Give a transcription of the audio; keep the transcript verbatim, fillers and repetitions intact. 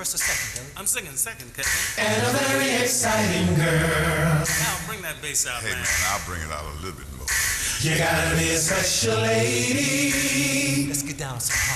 first or second, Billy? I'm singing second, Captain. And a very exciting girl. Now bring that bass out, Hey, man. man, I'll bring it out a little bit more. You gotta be a special lady. Let's get down some